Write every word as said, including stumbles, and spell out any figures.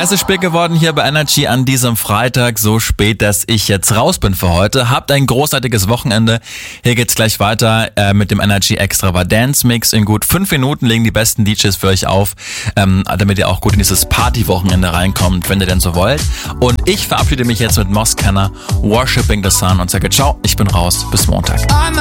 Es ist spät geworden hier bei Energy an diesem Freitag, so spät, dass ich jetzt raus bin für heute. Habt ein großartiges Wochenende. Hier geht's gleich weiter äh, mit dem Energy Extravaganza Mix. In gut fünf Minuten legen die besten D Js für euch auf, ähm, damit ihr auch gut in dieses Party-Wochenende reinkommt, wenn ihr denn so wollt. Und ich verabschiede mich jetzt mit Moscanner, Worshipping the Sun und sage ciao, ich bin raus, bis Montag.